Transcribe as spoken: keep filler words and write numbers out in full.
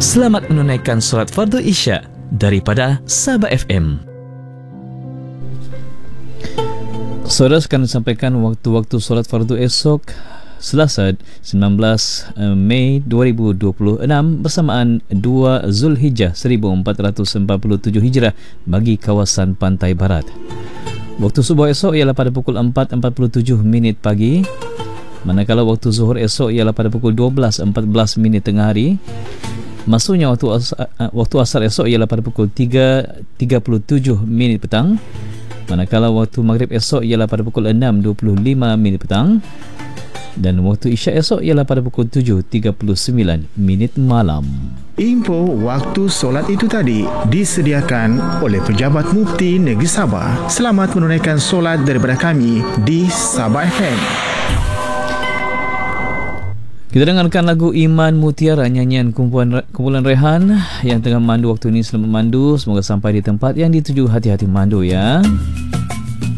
Selamat menunaikan solat fardu Isya daripada Sabah F M. Saudara akan sampaikan waktu-waktu solat fardu esok Selasa sembilan belas Mei dua ribu dua puluh enam bersamaan dua Zulhijjah seribu empat ratus empat puluh tujuh Hijrah bagi kawasan pantai barat. Waktu subuh esok ialah pada pukul empat empat puluh tujuh minit pagi, manakala waktu zuhur esok ialah pada pukul dua belas empat belas minit tengah hari. Masuknya waktu asar, waktu asar esok ialah pada pukul tiga tiga puluh tujuh minit petang, manakala waktu maghrib esok ialah pada pukul enam dua puluh lima minit petang, dan waktu isyak esok ialah pada pukul tujuh tiga puluh sembilan minit malam. Info waktu solat itu tadi disediakan oleh Pejabat Mufti Negeri Sabah. Selamat menunaikan solat daripada kami di Sabah F M. Kita dengarkan lagu Iman Mutiara, nyanyian kumpulan, kumpulan Rehan yang tengah memandu waktu ini. Selamat memandu, semoga sampai di tempat yang dituju hati-hati mandu ya.